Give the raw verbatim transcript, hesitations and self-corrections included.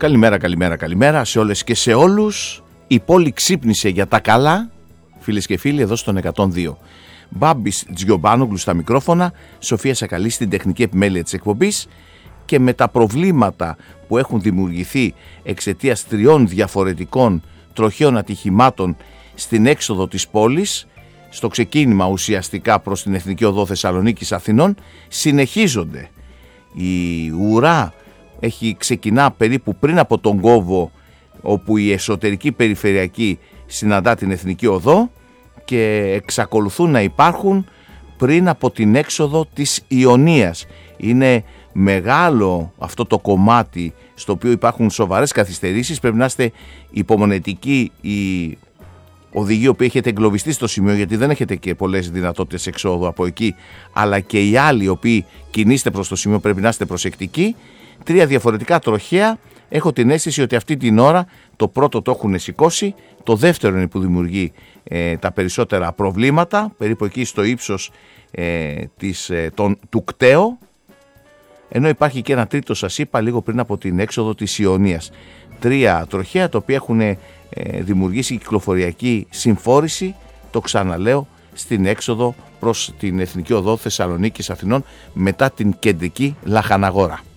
Καλημέρα, καλημέρα, καλημέρα σε όλες και σε όλους. Η πόλη ξύπνησε για τα καλά, φίλες και φίλοι, εδώ στον εκατόν δύο. Μπάμπης Τζιομπάνογλου στα μικρόφωνα, Σοφία Σακαλή στην τεχνική επιμέλεια της εκπομπής, και με τα προβλήματα που έχουν δημιουργηθεί εξαιτίας τριών διαφορετικών τροχαίων ατυχημάτων στην έξοδο της πόλης, στο ξεκίνημα ουσιαστικά προς την Εθνική Οδό Θεσσαλονίκης Αθηνών, συνεχίζονται. Η ουρά έχει ξεκινά περίπου πριν από τον Κόβο, όπου η εσωτερική περιφερειακή συναντά την Εθνική Οδό, και εξακολουθούν να υπάρχουν πριν από την έξοδο της Ιωνίας. Είναι μεγάλο αυτό το κομμάτι στο οποίο υπάρχουν σοβαρές καθυστερήσεις. Πρέπει να είστε υπομονετικοί οι οδηγοί που έχετε εγκλωβιστεί στο σημείο, γιατί δεν έχετε και πολλές δυνατότητες εξόδου από εκεί, αλλά και οι άλλοι οι οποίοι κινείστε προς το σημείο πρέπει να είστε προσεκτικοί. Τρία διαφορετικά τροχαία. Έχω την αίσθηση ότι αυτή την ώρα το πρώτο το έχουν σηκώσει, το δεύτερο είναι που δημιουργεί ε, τα περισσότερα προβλήματα, περίπου εκεί στο ύψος ε, της, ε, τον, του κταίου, ενώ υπάρχει και ένα τρίτο, σας είπα, λίγο πριν από την έξοδο της Ιωνίας. Τρία τροχαία τα οποία έχουν ε, δημιουργήσει κυκλοφοριακή συμφόρηση, το ξαναλέω, στην έξοδο προς την Εθνική Οδό Θεσσαλονίκης Αθηνών μετά την κεντρική Λαχαναγόρα.